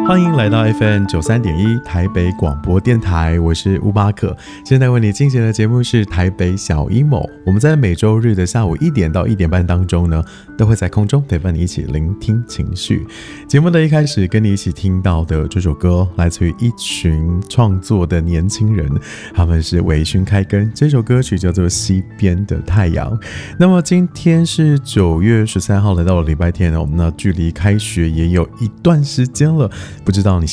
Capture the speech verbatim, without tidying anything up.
欢迎来到 F M 九三点一台北广播电台，我是乌巴克。现在为你进行的节目是台北小阴谋。我们在每周日的下午一点到一点半当中呢，都会在空中陪伴你一起聆听情绪。节目的一开始跟你一起听到的这首歌，来自于一群创作的年轻人，他们是微醺开根。这首歌曲叫做《西边的太阳》。那么今天是九月十三号，来到了礼拜天，我们呢距离开学也有一段时间了。不知道你